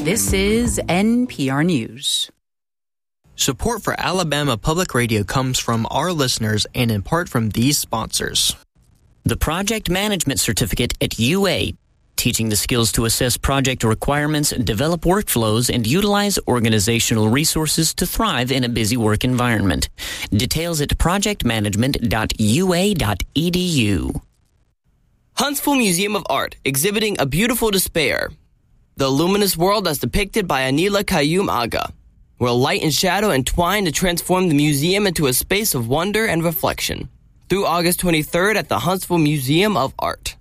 This is NPR News. Support for Alabama Public Radio comes from our listeners and in part from these sponsors. The Project Management Certificate at UA, teaching the skills to assess project requirements, develop workflows, and utilize organizational resources to thrive in a busy work environment. Details at projectmanagement.ua.edu. Huntsville Museum of Art, exhibiting A Beautiful Despair. The luminous world as depicted by Anila Qayyum Aga, where light and shadow entwine to transform the museum into a space of wonder and reflection. Through August 23rd at the Huntsville Museum of Art.